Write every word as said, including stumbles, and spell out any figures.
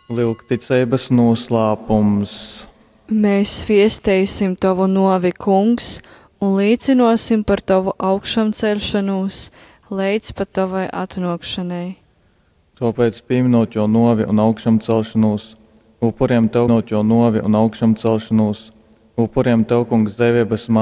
Lūk, ticības noslēpums. Mēs sviestēsim tavu novi, kungs, un līdzinosim par tavu augšām celšanos, līdz pat tavai atnākšanai. Tāpēc pieminot jo novi un augšām celšanos, upuriem tev, jo novi un augšām celšanos, upuriem tev, kungs, devības